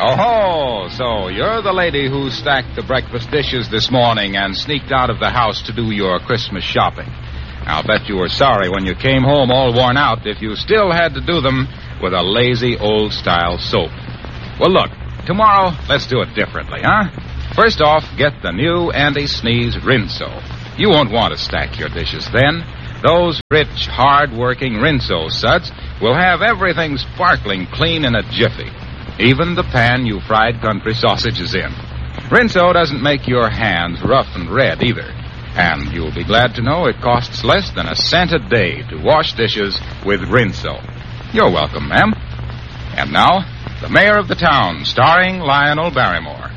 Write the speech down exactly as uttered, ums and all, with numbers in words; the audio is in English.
Oh, so you're the lady who stacked the breakfast dishes this morning and sneaked out of the house to do your Christmas shopping. I'll bet you were sorry when you came home all worn out if you still had to do them with a lazy old-style soap. Well, look, tomorrow, let's do it differently, huh? First off, get the new Anti-Sneeze Rinso. You won't want to stack your dishes then. Those rich, hard-working Rinso suds will have everything sparkling clean in a jiffy. Even the pan you fried country sausages in. Rinso doesn't make your hands rough and red either. And you'll be glad to know it costs less than a cent a day to wash dishes with Rinso. You're welcome, ma'am. And now, the mayor of the town, starring Lionel Barrymore.